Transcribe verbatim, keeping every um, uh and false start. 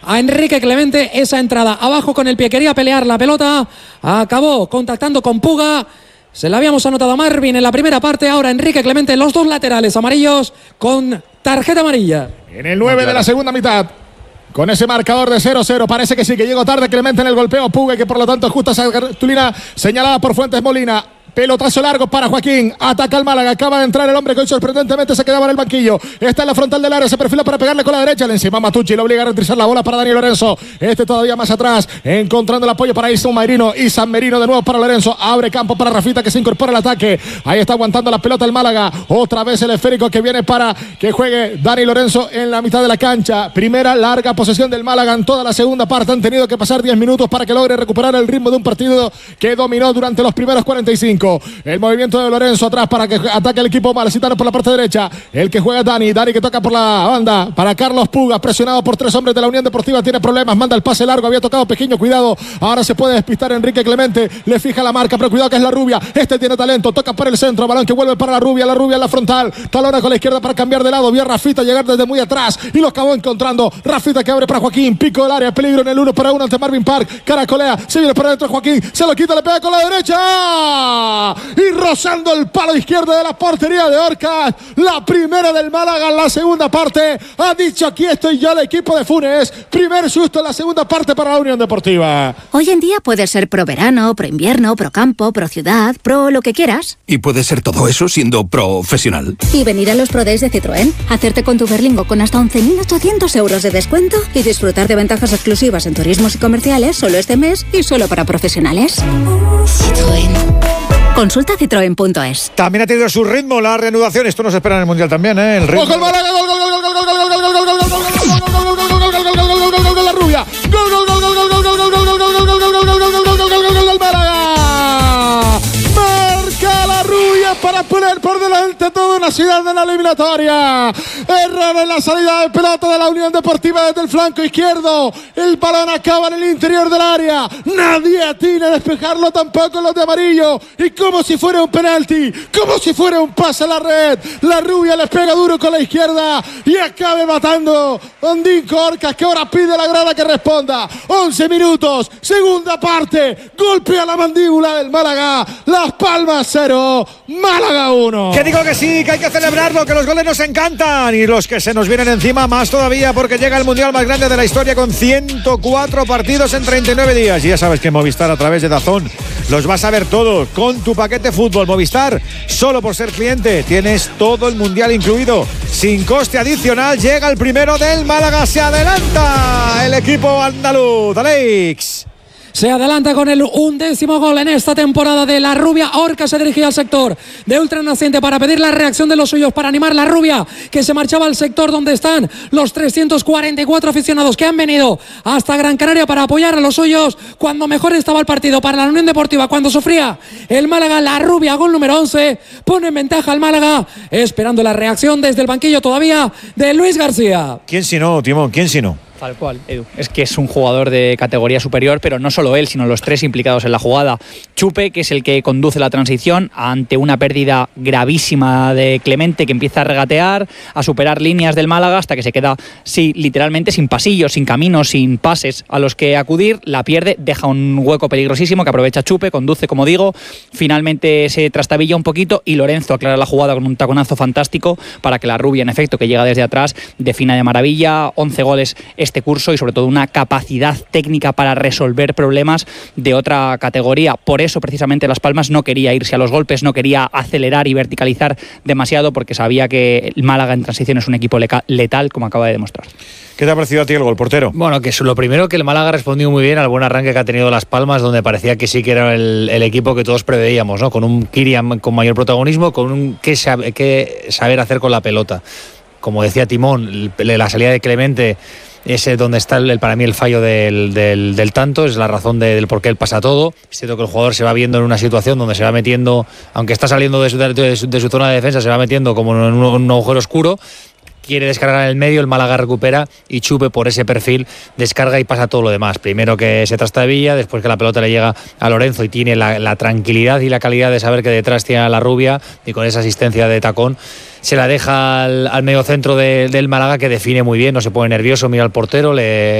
a Enrique Clemente esa entrada abajo con el pie, quería pelear la pelota, acabó contactando con Puga. Se la habíamos anotado a Marvin en la primera parte, ahora Enrique Clemente, los dos laterales amarillos con tarjeta amarilla. En el nueve de la segunda mitad, con ese marcador de cero cero, parece que sí, que llegó tarde Clemente en el golpeo, Puga, que por lo tanto ajusta esa cartulina señalada por Fuentes Molina. Pelotazo largo para Joaquín, ataca al Málaga, acaba de entrar el hombre que hoy sorprendentemente se quedaba en el banquillo, está en la frontal del área, se perfila para pegarle con la derecha, le encima Matucci, le obliga a retrasar la bola para Dani Lorenzo, este todavía más atrás, encontrando el apoyo para Isan Merino, Isan Merino de nuevo para Lorenzo, abre campo para Rafita que se incorpora al ataque, ahí está aguantando la pelota el Málaga, otra vez el esférico que viene para que juegue Dani Lorenzo en la mitad de la cancha, primera larga posesión del Málaga en toda la segunda parte, han tenido que pasar diez minutos para que logre recuperar el ritmo de un partido que dominó durante los primeros cuarenta y cinco. El movimiento de Lorenzo atrás para que ataque el equipo malacitano por la parte derecha. El que juega Dani. Dani que toca por la banda para Carlos Puga. Presionado por tres hombres de la Unión Deportiva. Tiene problemas. Manda el pase largo. Había tocado Pequeño. Cuidado. Ahora se puede despistar Enrique Clemente. Le fija la marca. Pero cuidado que es la Rubia. Este tiene talento. Toca para el centro. Balón que vuelve para la Rubia. La Rubia en la frontal. Talona con la izquierda para cambiar de lado. Vio a Rafita llegar desde muy atrás. Y lo acabó encontrando. Rafita que abre para Joaquín. Pico del área. Peligro en el uno para uno ante Marvin Park. Caracolea. Se viene para adentro Joaquín. Se lo quita. Le pega con la derecha. Y rozando el palo izquierdo de la portería de Orcas, la primera del Málaga en la segunda parte, ha dicho aquí estoy yo el equipo de Funes, primer susto en la segunda parte para la Unión Deportiva. Hoy en día puedes ser pro verano, pro invierno, pro campo, pro ciudad, pro lo que quieras. Y puedes ser todo eso siendo profesional. Y venir a los Pro Days de Citroën, hacerte con tu Berlingo con hasta once mil ochocientos euros de descuento y disfrutar de ventajas exclusivas en turismos y comerciales solo este mes y solo para profesionales. Citroën. Consulta citroen punto es. También ha tenido su ritmo la reanudación. Esto nos espera en el Mundial también, ¿eh? El ritmo. ¡Ojo el Málaga! ¡Gol, gol, gol, gol, gol, gol, gol, gol, gol, gol, gol, gol, gol, gol, gol, gol, la Rubia! ¡Gol, gol, gol, gol, gol, gol, gol, gol, gol, gol, gol, gol, gol, gol, gol, gol, gol, gol del Málaga! Marca la Rubia para poner por delante toda una ciudad de la eliminatoria. Error en la salida de pelota de la Unión Deportiva desde el flanco izquierdo. El balón acaba en el interior del área. Nadie atina a despejarlo, tampoco los de amarillo. Y como si fuera un penalti, como si fuera un pase a la red. La Rubia les pega duro con la izquierda y acabe matando Ondinco Orcas, que ahora pide a la grada que responda. once minutos, segunda parte. Golpe a la mandíbula del Málaga. Las Palmas cero, Málaga uno. Que digo que sí, que hay que celebrarlo, que los goles nos encantan y los que se nos vienen encima más todavía, porque llega el Mundial más grande de la historia con ciento cuatro partidos en treinta y nueve días. Y ya sabes que Movistar a través de DAZN los vas a ver todos con tu paquete fútbol. Movistar, solo por ser cliente tienes todo el Mundial incluido, sin coste adicional. Llega el primero del Málaga, se adelanta el equipo andaluz. Alex. Se adelanta con el undécimo gol en esta temporada de la Rubia. Orca se dirigía al sector de Ultranaciente para pedir la reacción de los suyos, para animar la Rubia, que se marchaba al sector donde están los trescientos cuarenta y cuatro aficionados que han venido hasta Gran Canaria para apoyar a los suyos cuando mejor estaba el partido para la Unión Deportiva, cuando sufría el Málaga. La Rubia, gol número once, pone en ventaja al Málaga, esperando la reacción desde el banquillo todavía de Luis García. ¿Quién si no, Timón? ¿Quién si no? Tal cual, Edu. Es que es un jugador de categoría superior, pero no solo él, sino los tres implicados en la jugada. Chupe, que es el que conduce la transición ante una pérdida gravísima de Clemente, que empieza a regatear, a superar líneas del Málaga hasta que se queda, sí, literalmente sin pasillos, sin caminos, sin pases a los que acudir. La pierde, deja un hueco peligrosísimo que aprovecha Chupe, conduce, como digo, finalmente se trastabilla un poquito y Lorenzo aclara la jugada con un taconazo fantástico para que la Rubia, en efecto, que llega desde atrás, defina de maravilla. once goles este curso y sobre todo una capacidad técnica para resolver problemas de otra categoría. Por eso precisamente Las Palmas no quería irse a los golpes, no quería acelerar y verticalizar demasiado, porque sabía que el Málaga en transición es un equipo letal, como acaba de demostrar. ¿Qué te ha parecido a ti el gol, portero? Bueno, que es lo primero, que el Málaga ha respondido muy bien al buen arranque que ha tenido Las Palmas, donde parecía que sí que era el, el equipo que todos preveíamos, ¿no? Con un Kirian con mayor protagonismo, con un que, sab- que saber hacer con la pelota. Como decía Timón, la salida de Clemente es donde está el, para mí el fallo del, del, del tanto, es la razón de, del por qué él pasa todo. Es cierto que el jugador se va viendo en una situación donde se va metiendo, aunque está saliendo de su, de su, de su zona de defensa, se va metiendo como en un, un agujero oscuro. Quiere descargar en el medio, el Málaga recupera y Chupe por ese perfil descarga y pasa todo lo demás. Primero que se trastabilla, después que la pelota le llega a Lorenzo y tiene la, la tranquilidad y la calidad de saber que detrás tiene a la Rubia y con esa asistencia de tacón se la deja al, al medio centro de, del Málaga, que define muy bien, no se pone nervioso, mira al portero, le